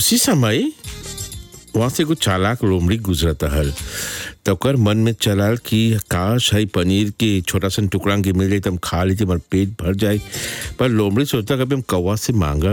उसी समय वहाँ से एगो चालाक लोमड़ी गुजरत हल। तो ओकर मन में चलाल कि काश है पनीर के छोटा सा टुकड़ा के मिल जाए तो हम खा लेते, हमारा पेट भर जाए। पर लोमड़ी सोचता कभी हम कौवा से मांगा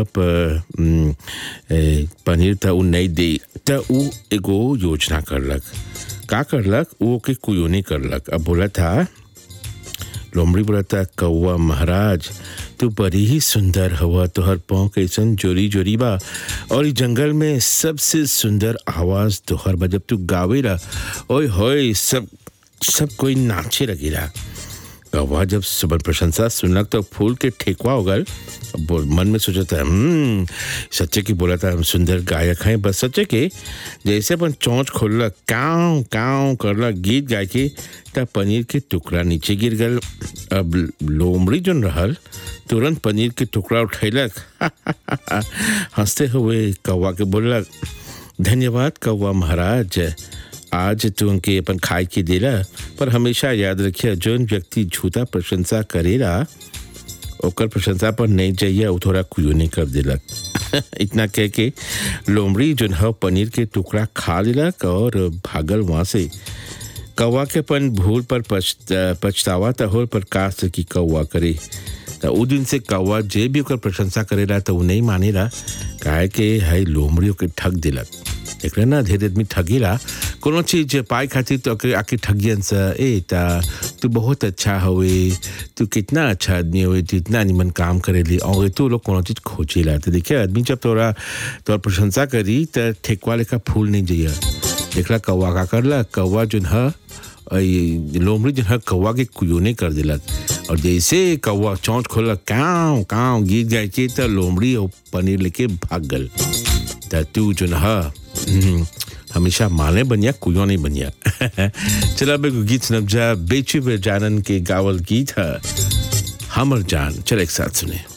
पनीर था वो नहीं दे। तो वो एगो योजना करलक। का करलक? वो के कुयोनी करलक। अब बोला था, लोमड़ी बोला था, कौवा महाराज तू बड़ी ही सुंदर हवा, तोहर पाँव कैसन जोरी जोरी बा, और इस जंगल में सबसे सुंदर आवाज तोहर बा। जब तू गावेला ओए होए सब कोई नाचे लगेला। कौवा जब सुबह प्रशंसा सुनलक तो फूल के ठेकुआ हो गल। मन में सोचा था सच्चे की बोला था हम सुंदर गायक हैं। बस सच्चे के जैसे अपन चोंच खोलक काँव काँव करलक गीत गाय के, तब पनीर के टुकड़ा नीचे गिर गल। अब लोमड़ी जोन रहल तुरंत पनीर के टुकड़ा उठैलक हंसते हुए कौवा के बोललक, धन्यवाद कौवा महाराज, आज तू उनके अपन खाए के देला, पर हमेशा याद रखिए जोन व्यक्ति झूठा प्रशंसा करेला ओकर प्रशंसा पर नहीं जाइए, वो थोड़ा कुयोनी कर देलक। इतना कह के लोमड़ी जोन है पनीर के टुकड़ा खा लेलक और भागल वहाँ से। कौवा के अपन भूल पर पछतावा तो होल, पर काश की कौवा करे। तो उस दिन से कौवा जे भी ओकर प्रशंसा करेला तो वो नहीं मानेला, काहे के है लोमड़ी के ठग दिलक। एक ना ढेर आदमी ठगेला कोनो चीज पाए खातिर तो आके ठगियन सा, ए ता तू बहुत अच्छा हवे, तू कितना अच्छा आदमी हुए, तू इतना निमन काम करेली, और तू लोग कोनो चीज खोजेला। तो देखिए आदमी जब तोरा प्रशंसा करी तो ठेकुआ लेखा फूल नहीं जइया। देखला कौवा का करला, कौवा जो है लोमड़ी जो है कौवा के कुयोने कर दिलक, और जैसे कौवा चोंच खोलक काँव काँव गीत गाय के, तो लोमड़ी और पनीर लेके भाग गल। तो तू जो है हमेशा माले बनिया, कुयो नहीं बनिया। चला अब गीत सुनब जा, बेचू जानन के गावल गीत है हमर जान। चल एक साथ सुने।